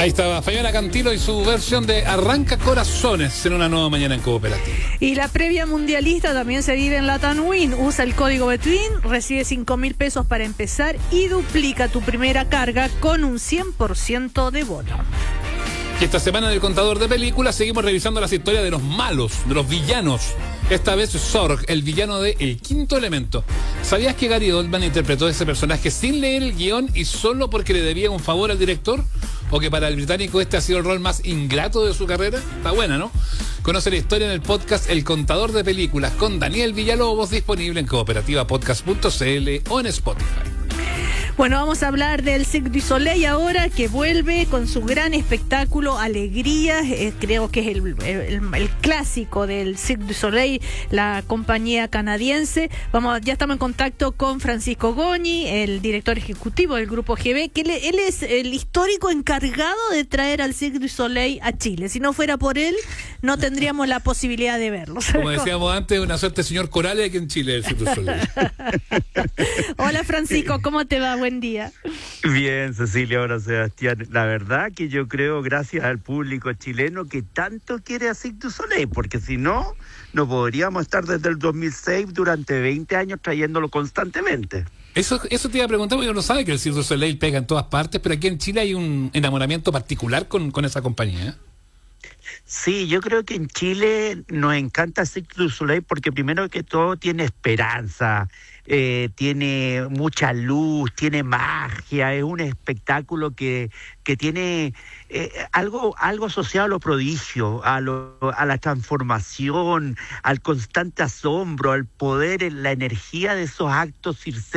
Ahí estaba Fabiana Cantilo y su versión de Arranca Corazones en una nueva mañana en Cooperativa. Y la previa mundialista también se vive en Latam Win. Usa el código BETWIN, recibe 5.000 pesos para empezar y duplica tu primera carga con un 100% de bono. Y esta semana en el contador de películas seguimos revisando las historias de los malos, de los villanos. Esta vez Zorg, el villano de El Quinto Elemento. ¿Sabías que Gary Oldman interpretó a ese personaje sin leer el guión y solo porque le debía un favor al director? ¿O que para el británico este ha sido el rol más ingrato de su carrera? Está buena, ¿no? Conoce la historia en el podcast El Contador de Películas con Daniel Villalobos, disponible en cooperativapodcast.cl o en Spotify. Bueno, vamos a hablar del Cirque du Soleil ahora, que vuelve con su gran espectáculo Alegría. Creo que es el clásico del Cirque du Soleil, la compañía canadiense. Ya estamos en contacto con Francisco Goñi, el director ejecutivo del Grupo GB, que él es el histórico encargado de traer al Cirque du Soleil a Chile. Si no fuera por él, no tendríamos la posibilidad de verlo. Como decíamos antes, una suerte señor Corales aquí en Chile, el Cirque du Soleil. Hola Francisco, ¿cómo te va? Buen día. Bien, Cecilia, ahora Sebastián. La verdad que yo creo, gracias al público chileno que tanto quiere a Cirque du Soleil, porque si no, no podríamos estar desde el 2006 durante 20 años trayéndolo constantemente. Eso te iba a preguntar, porque uno sabe que el Cirque du Soleil pega en todas partes, pero aquí en Chile hay un enamoramiento particular con esa compañía, ¿eh? Sí, yo creo que en Chile nos encanta Cirque du Soleil porque primero que todo tiene esperanza, tiene mucha luz, tiene magia, es un espectáculo que tiene algo asociado a lo prodigio, a la transformación, al constante asombro, al poder, la energía de esos actos circenses